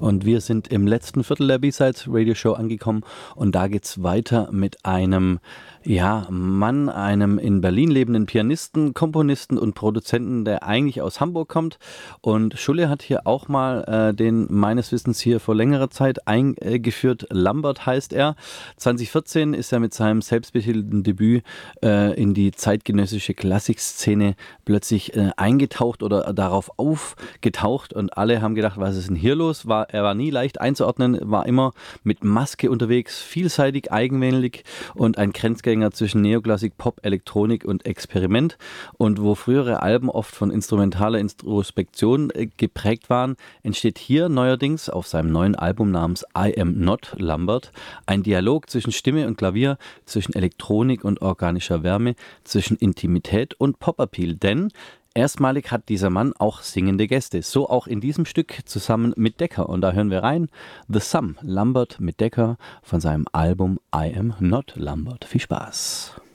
Und wir sind im letzten Viertel der B-Sides Radio Show angekommen und da geht's weiter mit einem Mann, einem in Berlin lebenden Pianisten, Komponisten und Produzenten, der eigentlich aus Hamburg kommt. Und Schulle hat hier auch mal den meines Wissens hier vor längerer Zeit eingeführt. Lambert heißt er. 2014 ist er mit seinem selbstbetitelten Debüt in die zeitgenössische Klassikszene plötzlich eingetaucht oder darauf aufgetaucht und alle haben gedacht, was ist denn hier los? Er war nie leicht einzuordnen, war immer mit Maske unterwegs, vielseitig, eigenwillig und ein Grenzgänger zwischen Neoklassik, Pop, Elektronik und Experiment. Und wo frühere Alben oft von instrumentaler Introspektion geprägt waren, entsteht hier neuerdings auf seinem neuen Album namens I Am Not Lambert ein Dialog zwischen Stimme und Klavier, zwischen Elektronik und organischer Wärme, zwischen Intimität und Pop-Appeal. Denn erstmalig hat dieser Mann auch singende Gäste. So auch in diesem Stück zusammen mit Decker. Und da hören wir rein. The Sum, Lambert mit Decker von seinem Album I Am Not Lambert. Viel Spaß.